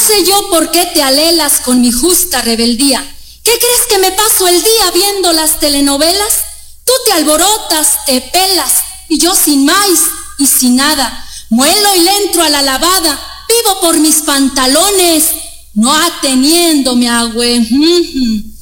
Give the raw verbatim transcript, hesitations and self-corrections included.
sé yo por qué te alelas con mi justa rebeldía. ¿Qué crees que me paso el día viendo las telenovelas? Tú te alborotas, te pelas, y yo sin maíz y sin nada. Muelo y le entro a la lavada, vivo por mis pantalones, no ateniéndome a güey.